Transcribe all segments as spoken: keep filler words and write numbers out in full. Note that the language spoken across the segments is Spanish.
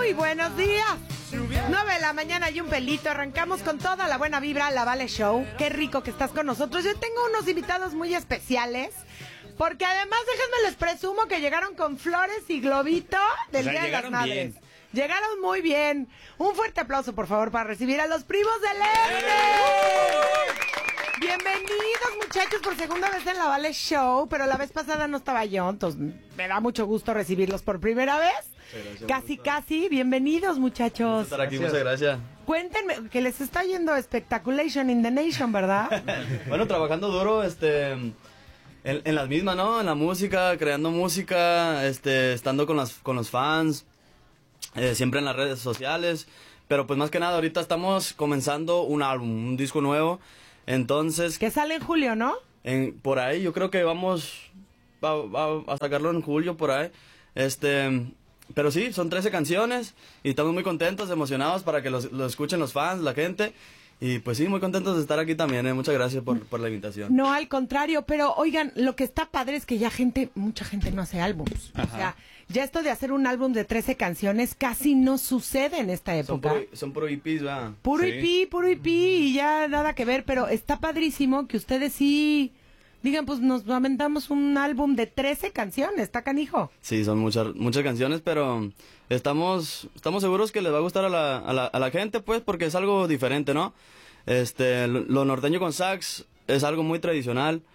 Muy buenos días. nueve de la mañana y un pelito. Arrancamos con toda la buena vibra, la Vale Show. Qué rico que estás con nosotros. Yo tengo unos invitados muy especiales. Porque además, déjenme les presumo que llegaron con flores y globito del o sea, Día de las Madres. Bien. Llegaron muy bien. Un fuerte aplauso, por favor, para recibir a los primos del Este. Bienvenidos, muchachos, por segunda vez en la Vale Show. Pero la vez pasada no estaba yo, entonces me da mucho gusto recibirlos por primera vez. Gracias, casi, casi. Bienvenidos, muchachos. Estar aquí, muchas gracias. Cuéntenme, que les está yendo Spectaculation in the Nation, ¿verdad? Bueno, trabajando duro, este... En, en las mismas, ¿no? En la música, creando música, este, estando con, las, con los fans, eh, siempre en las redes sociales. Pero pues más que nada, ahorita estamos comenzando un álbum, un disco nuevo. Entonces... Que sale en julio, ¿no? En, por ahí, yo creo que vamos a, a, a sacarlo en julio, por ahí. Este... Pero sí, son trece canciones y estamos muy contentos, emocionados para que los, lo escuchen los fans, la gente. Y pues sí, muy contentos de estar aquí también, ¿eh? Muchas gracias por, por la invitación. No, al contrario, pero oigan, lo que está padre es que ya gente, mucha gente no hace álbums. Ajá. O sea, ya esto de hacer un álbum de trece canciones casi no sucede en esta época. Son puro, son puro E Pes, ¿verdad? Puro sí. E P, puro E P y ya nada que ver, pero está padrísimo que ustedes sí... Digan, pues nos aventamos un álbum de trece canciones, ¿está canijo? Sí, son muchas muchas canciones, pero estamos estamos seguros que les va a gustar a la, a la, a la gente, pues, porque es algo diferente, ¿no? Este, lo, lo norteño con sax es algo muy tradicional,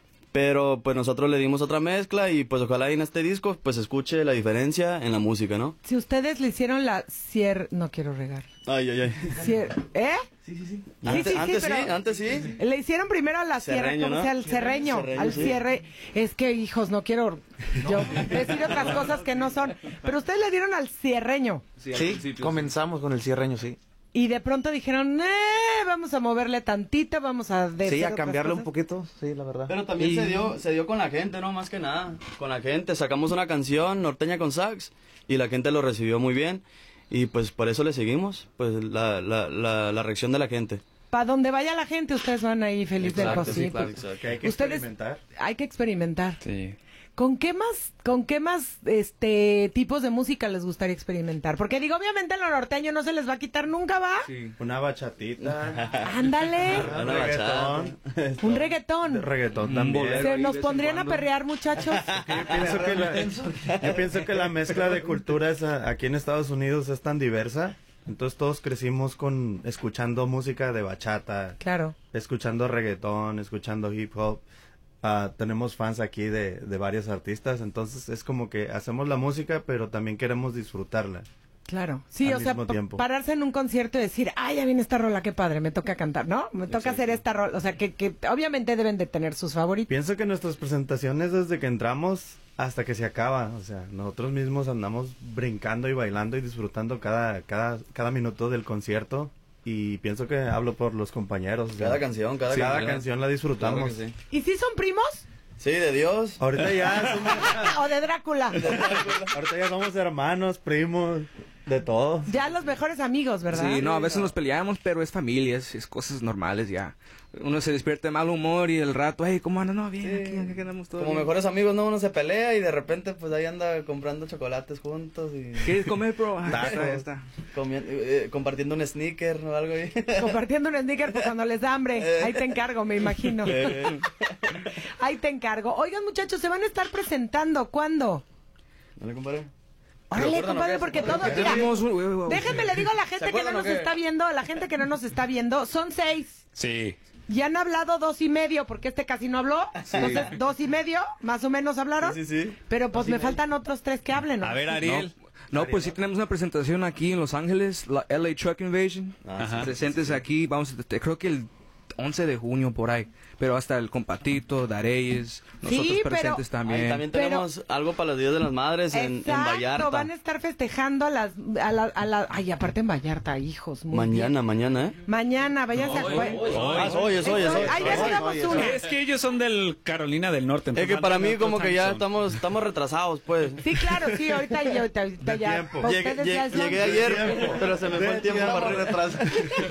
pero pues nosotros le dimos otra mezcla y pues ojalá en este disco pues escuche la diferencia en la música, ¿no? Si ustedes le hicieron la cier... No quiero regar. Ay, ay, ay. Cier... ¿Eh? Sí, sí, sí. Sí, Antes, sí, antes sí, sí, pero antes sí. Le hicieron primero a la Cerreño, sierra, ¿no? o sea, al cerreño, Cerreño, al sí. cierre. Es que, hijos, no quiero yo decir otras cosas que no son. Pero ustedes le dieron al cierreño. Sí, sí comenzamos con el cierreño, sí. Y de pronto dijeron, eh, vamos a moverle tantito, vamos a... Sí, a cambiarle un poquito, sí, la verdad. Pero también y... se dio se dio con la gente, ¿no? Más que nada, con la gente. Sacamos una canción, norteña con sax, y la gente lo recibió muy bien. Y pues por eso le seguimos, pues la, la, la, la reacción de la gente. Para donde vaya la gente, ustedes van ahí feliz del cosito. Sí, claro, exacto. Que hay que ustedes, experimentar. Hay que experimentar. Sí. ¿Con qué más, con qué más este tipos de música les gustaría experimentar? Porque digo, obviamente lo norteño no se les va a quitar nunca, ¿va? Sí. Una bachatita. Ándale. Una reggaetón. Un reggaetón. Reggaetón también. ¿Se nos pondrían a perrear, muchachos? Yo pienso, que la, yo pienso que la mezcla de culturas a- aquí en Estados Unidos es tan diversa. Entonces todos crecimos con escuchando música de bachata, Claro. escuchando reggaetón, escuchando hip hop. Uh, tenemos fans aquí de, de varios artistas, entonces es como que hacemos la música, pero también queremos disfrutarla. Claro. Sí, Al o sea, mismo pa- tiempo. pararse en un concierto y decir, ay, ya viene esta rola, qué padre, me toca cantar, ¿no? Me toca Exacto. hacer esta rola. O sea, que, que obviamente deben de tener sus favoritos. Pienso que nuestras presentaciones desde que entramos hasta que se acaba, o sea, nosotros mismos andamos brincando y bailando y disfrutando cada, cada, cada minuto del concierto. Y pienso que hablo por los compañeros. o sea, Cada canción, cada sí, canción. cada canción la disfrutamos. Claro que sí. ¿Y si son primos? Sí, de Dios. Ahorita ya somos, ¿O de Drácula? ahorita ya somos hermanos, primos, de todo. Ya los mejores amigos, ¿verdad? Sí, no, a veces nos peleamos, pero es familia, es, es cosas normales ya. Uno se despierta de mal humor y el rato, hey, ¿cómo andan? No, bien, Sí. aquí, aquí andamos todos Como bien. mejores amigos, ¿no? Uno se pelea y de repente pues ahí anda comprando chocolates juntos y ¿Quieres comer, bro? Ah, Tacos. ya está. comi- eh, compartiendo un sneaker o algo ahí. Compartiendo un sneaker pues, cuando les da hambre. Ahí te encargo, me imagino. Eh, Ahí te encargo. Oigan, muchachos, se van a estar presentando. ¿Cuándo? ¿No le compadre? Órale, acuerdan o compadre, qué? porque ¿Se todo... acuerdan? Mira, Tenemos un- déjenme le digo a la ¿Se gente que no acuerdan o nos qué? está viendo, a la gente que no nos está viendo, son seis. Sí. Y han hablado dos y medio, porque este casi no habló. Entonces, dos y medio, más o menos hablaron. Sí, sí, sí. Pero pues me faltan otros tres que hablen, ¿no? A ver, Ariel. No, pues sí tenemos una presentación aquí en Los Ángeles, la L A Truck Invasion. Ajá. Presentes aquí, vamos, te- creo que el once de junio por ahí. Pero hasta el Compatito, Dareyes, nosotros Sí, pero- presentes también. Ay, también Pero- tenemos algo para los días de las madres en, en Exacto, Vallarta. van a estar festejando a las... A la, a la- ay, aparte en Vallarta, hijos. Muy Mañana, bien. mañana, ¿eh? Mañana, váyanse a... Ah, es hoy, es hoy, es hoy. Ay, ya tiramos una. Es que ellos son del Carolina del Norte. Es que entonces para andan mí en como otro que ya time estamos estamos retrasados, pues. Sí, claro, sí, ahorita, ya- ahorita, ahorita De ya. tiempo. para Llegué, ustedes ya llegué- es llegué lunch. ayer, tiempo. pero se me fue De el tiempo tiempo. para retrasar.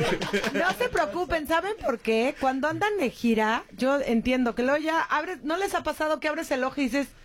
No se preocupen, ¿saben por qué? Cuando andan de gira, yo entiendo que luego ya abres, ¿no les ha pasado que abres el ojo y dices,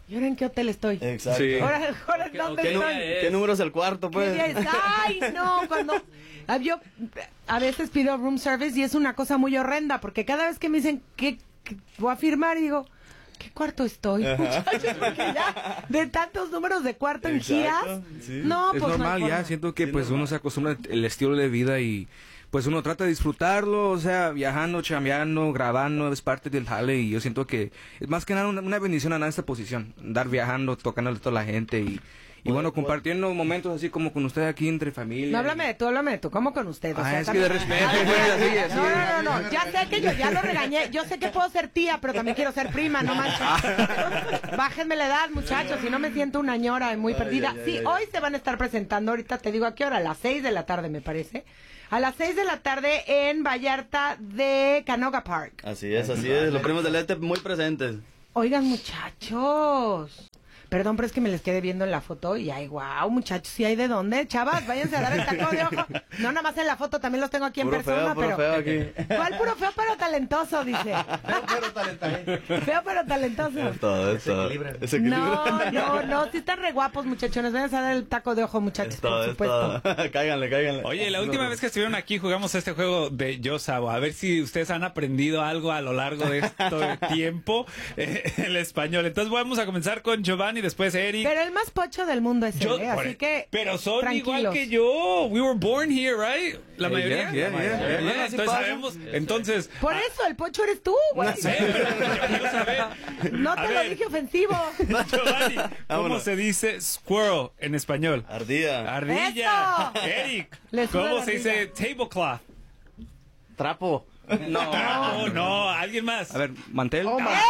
¿Y ahora en qué hotel estoy? Exacto. Sí. Ahora, ahora ¿Qué- ¿dónde qué ¿Qué, nu- estoy? es? qué número es el cuarto, ¿Qué pues? día es? Ay, no, cuando ah, yo a veces pido room service y es una cosa muy horrenda porque cada vez que me dicen que, que voy a firmar y digo, ¿qué cuarto estoy, muchachos? Porque ya de tantos números de cuarto en giras, Exacto, sí. no, Es pues no normal hay ya, forma. siento que pues uno se acostumbra al estilo de vida y pues uno trata de disfrutarlo, o sea, viajando, chambeando, grabando, es parte del jale y yo siento que es más que nada una, una bendición andar en esta posición, andar viajando, tocándole a toda la gente y, y bueno, compartiendo momentos así como con usted aquí entre familia. No, háblame de tú, háblame de tú, ¿cómo con usted? O Ah, sea, es que de también- respeto, Ay, pues, ay, así, ay, así no, es. no, no, no, ya sé que yo ya lo regañé, yo sé que puedo ser tía, pero también quiero ser prima, no manches. Bájenme la edad, muchachos, si no me siento una ñora y muy perdida. ay, Sí, ay. hoy se van a estar presentando, ahorita te digo a qué hora, a las seis de la tarde me parece. A las seis de la tarde en Vallarta de Canoga Park. Así es, así es. Los primos del este muy presentes. Oigan, muchachos. Perdón, pero es que me les quedé viendo en la foto y ay, guau, muchachos, ¿sí hay de dónde? Chavas, váyanse a dar el taco de ojo. No, nada más en la foto, también los tengo aquí en Puro persona, feo, puro pero... feo aquí. ¿Cuál puro feo pero talentoso, dice? Feo pero talentoso. Es todo, es todo. Ese No, no, no, sí están re guapos, muchachones. Váyanse a dar el taco de ojo, muchachos, Es todo, por es supuesto. todo. cáiganle, cáiganle. Oye, la última vez que estuvieron aquí jugamos este juego de Yo Sabo. A ver si ustedes han aprendido algo a lo largo de este tiempo eh, el español. Entonces vamos a comenzar con Giovanni, después Eric. Pero el más pocho del mundo es él, Yo- ¿eh? por- Así que pero son tranquilos. igual que yo. We were born here, right? La Yeah, mayoría. yeah, yeah, La yeah. mayoría. Bueno, así Entonces pasa. sabemos. Entonces. Por eso, el pocho eres tú, güey. Sí, pero yo quiero saber. No A te lo ver, dije ofensivo. Giovanni, ¿cómo Vámonos. se dice squirrel en español? Ardilla. Ardilla. ¡Eso! Eric, Le suda ¿cómo la se dice ardilla. tablecloth? Trapo. No, no, no, alguien más. A ver, mantel. Oh, Mantel.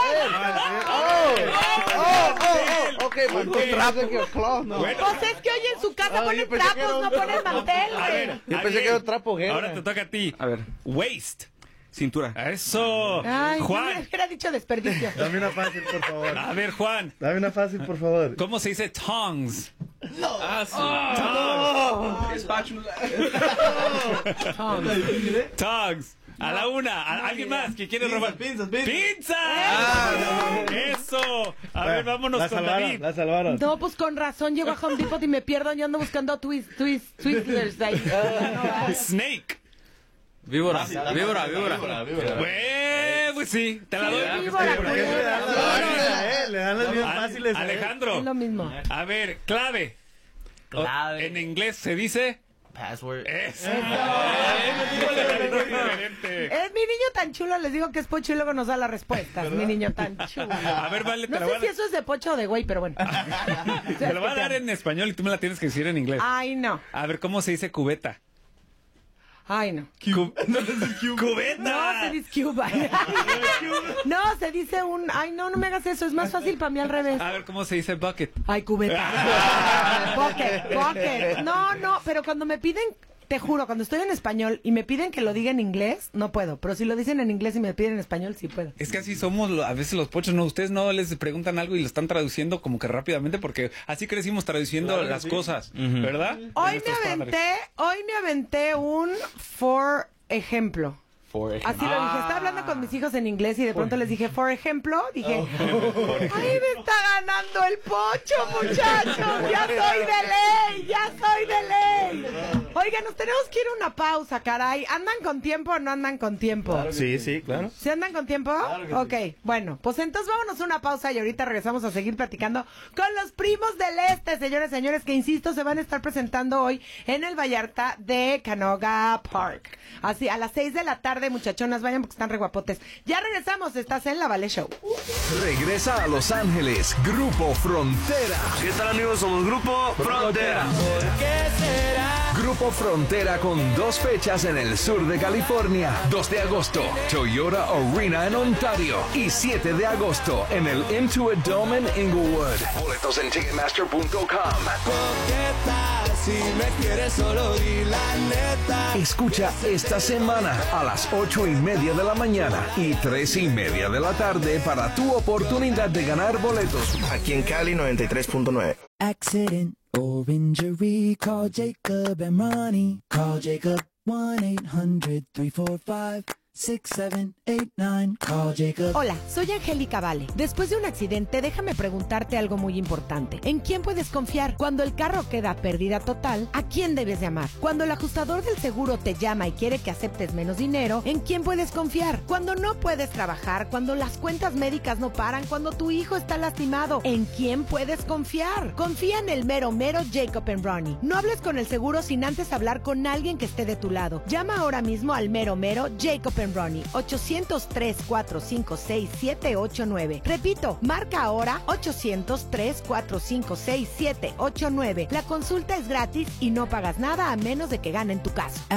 Ok, pues Ok. trapo que cloth, no. Bueno, Pues es que hoy en su casa Ah, ponen yo pensé que trapos, era un no ponen trapo. mantel, a ver, güey. Yo pensé alguien. que era un trapo, guerra. Ahora te toca a ti. A ver, Waist. cintura. Eso. Ay, no me Juan. hubiera dicho desperdicio. Dame una fácil, por favor. A ver, Juan. Dame una fácil, por favor. ¿Cómo se dice tongs? Ah, sí. Tongs. A la una. ¿A- ¿Alguien más que quiere Pinzas, robar? pinzas, pinzas. ¡Pinza! Eso. A ver, vámonos la con salvaron, David. la salvaron. No, pues con razón llego a Home Depot y me pierdo. Yo ando buscando twist, twist, twistlers ahí. Snake. Víbora, víbora, víbora. Pues, pues sí, te la doy. Víbora, ¿Por qué le dan las fáciles a él? Le dan las bien Ale- fáciles a él. Alejandro. Es lo mismo. A ver, clave. Clave. En inglés se dice. Password. Eso. Es mi niño tan chulo, les digo que es pocho y luego nos da las respuestas. Mi niño tan chulo. A ver, vale, te No la sé voy a si eso es de pocho o de güey, pero bueno. Te lo voy a dar en español y tú me la tienes que decir en inglés. Ay, no. A ver, ¿cómo se dice cubeta? Ay, no. Cu- ¡Cubeta! No, se dice Cuba. No, se dice un... Ay, no, no me hagas eso. Es más fácil para mí al revés. A ver, ¿cómo se dice bucket? Ay, cubeta. Bucket, bucket. No, no, pero cuando me piden... Te juro, cuando estoy en español y me piden que lo diga en inglés, no puedo. Pero si lo dicen en inglés y me piden en español, sí puedo. Es que así somos lo- a veces los pochos, ¿no? Ustedes no les preguntan algo y lo están traduciendo como que rápidamente porque así crecimos traduciendo Claro que las sí. cosas, ¿verdad? De Hoy me nuestros padres. aventé, hoy me aventé un for ejemplo. Así lo dije, estaba hablando con mis hijos en inglés y de pronto les dije, por ejemplo, dije, ¡ay, me está ganando el pocho, muchachos! ¡Ya soy de ley! ¡Ya soy de ley! Oigan, nos tenemos que ir a una pausa, caray. ¿Andan con tiempo o no andan con tiempo? Sí, sí, claro. ¿Se andan con tiempo? Ok, bueno, pues entonces vámonos a una pausa y ahorita regresamos a seguir platicando con los primos del este, señores y señores, que insisto, se van a estar presentando hoy en el Vallarta de Canoga Park. Así, a las seis de la tarde, muchachonas, vayan porque están re guapotes. Ya regresamos, estás en La Vale Show. Regresa a Los Ángeles, Grupo Frontera. ¿Qué tal, amigos? Somos Grupo Frontera. Grupo Frontera con dos fechas en el sur de California. dos de agosto, Toyota Arena en Ontario. Y siete de agosto en el Intuit Dome en Inglewood. Boletos en ticketmaster punto com. Si me quieres solo di la neta. Escucha esta semana a las ocho y media de la mañana y tres y media de la tarde para tu oportunidad de ganar boletos. Aquí en Cali noventa y tres punto nueve. Accident or injury, call Jacob and Ronnie. Call Jacob one eight hundred three four five six, seven, eight, nine, call Jacob. Hola, soy Angélica Vale. Después de un accidente, déjame preguntarte algo muy importante. ¿En quién puedes confiar? Cuando el carro queda pérdida total, ¿a quién debes llamar? Cuando el ajustador del seguro te llama y quiere que aceptes menos dinero, ¿en quién puedes confiar? Cuando no puedes trabajar, cuando las cuentas médicas no paran, cuando tu hijo está lastimado, ¿en quién puedes confiar? Confía en el mero mero Jacob and Ronnie. No hables con el seguro sin antes hablar con alguien que esté de tu lado. Llama ahora mismo al mero mero Jacob and Ronnie, ochocientos, tres cuatro cinco seis, siete ocho nueve. Repito, marca ahora ochocientos, tres cuatro cinco seis, siete ocho nueve. La consulta es gratis y no pagas nada a menos de que ganen tu caso.